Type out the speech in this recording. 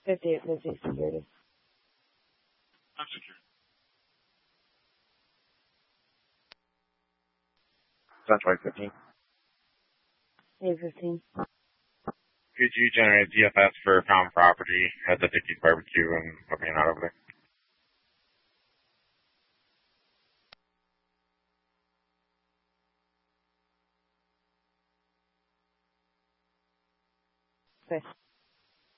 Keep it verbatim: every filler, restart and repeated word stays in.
fifty-eight fifty security. I'm secure. Central eight fifteen. eight fifteen. Could you generate D F S for common property at the Dickey's Barbecue and put me out over there? Okay.